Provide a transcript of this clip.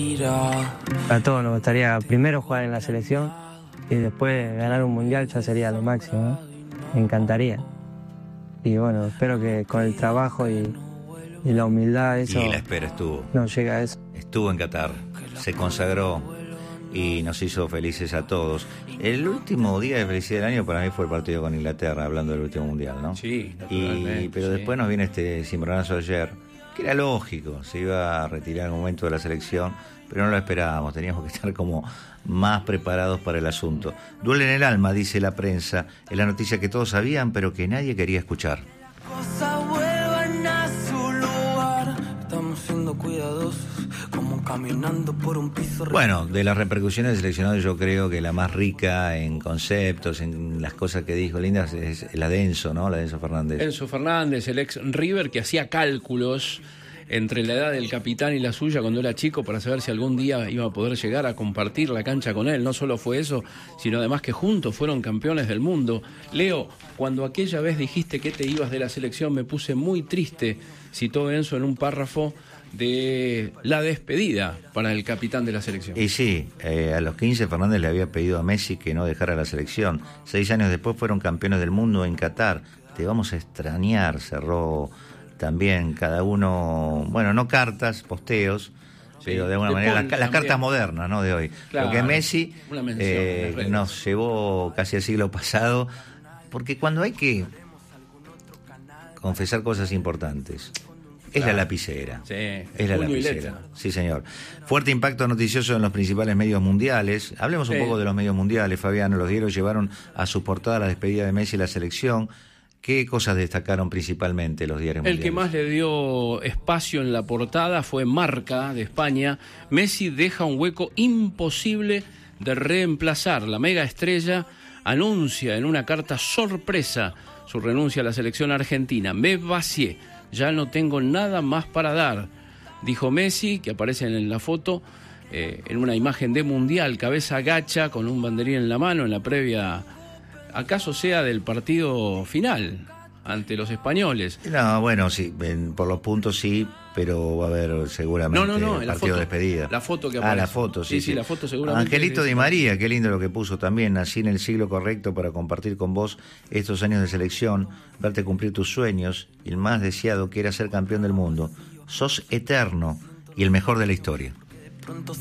A todos nos gustaría primero jugar en la selección y después ganar un mundial, ya sería lo máximo, ¿no? Me encantaría. Y bueno, espero que con el trabajo y la humildad eso... Y la espera estuvo. No llega a eso. Estuvo en Qatar, se consagró y nos hizo felices a todos. El último día de felicidad del año para mí fue el partido con Inglaterra, hablando del último mundial, ¿no? Sí, naturalmente. Pero sí. después nos viene este cimbronazo ayer, que era lógico, se iba a retirar en el momento de la selección, pero no lo esperábamos, teníamos que estar como más preparados para el asunto. Duele en el alma, dice la prensa, es la noticia que todos sabían, pero que nadie quería escuchar. Cosas vuelvan a su lugar. Estamos siendo cuidadosos, como caminando por un piso. Bueno, de las repercusiones del seleccionado yo creo que la más rica en conceptos, en las cosas que dijo lindas, es la de Enzo, ¿no? La de Enzo Fernández. Enzo Fernández, el ex River, que hacía cálculos entre la edad del capitán y la suya cuando era chico para saber si algún día iba a poder llegar a compartir la cancha con él. No solo fue eso, sino además que juntos fueron campeones del mundo. Leo, cuando aquella vez dijiste que te ibas de la selección me puse muy triste, citó Enzo en un párrafo de la despedida para el capitán de la selección. Y sí, a los 15 Fernández le había pedido a Messi que no dejara la selección. 6 años después fueron campeones del mundo en Qatar. Te vamos a extrañar, cerró también cada uno, bueno, no cartas, posteos, sí, pero de alguna manera las cartas modernas, ¿no? De hoy. Claro, porque Messi nos llevó casi al siglo pasado, porque cuando hay que confesar cosas importantes, es la lapicera. Sí, es la lapicera. Sí, señor. Fuerte impacto noticioso en los principales medios mundiales. Hablemos un poco de los medios mundiales, Fabiano. Los diarios llevaron a su portada la despedida de Messi y la selección. ¿Qué cosas destacaron principalmente los diarios mundiales? El que más le dio espacio en la portada fue Marca, de España. Messi deja un hueco imposible de reemplazar. La mega estrella anuncia en una carta sorpresa su renuncia a la selección argentina. Me vacié, ya no tengo nada más para dar, dijo Messi, que aparece en la foto, en una imagen de mundial, cabeza agacha con un banderín en la mano en la previa, acaso sea del partido final ante los españoles. No, bueno, sí, por los puntos sí, pero va a haber seguramente no, el partido de despedida. La foto que aparece. La foto, sí. Sí, la foto seguramente. Angelito Di María, qué lindo lo que puso también, nací en el siglo correcto para compartir con vos estos años de selección, verte cumplir tus sueños, y el más deseado que era ser campeón del mundo. Sos eterno y el mejor de la historia.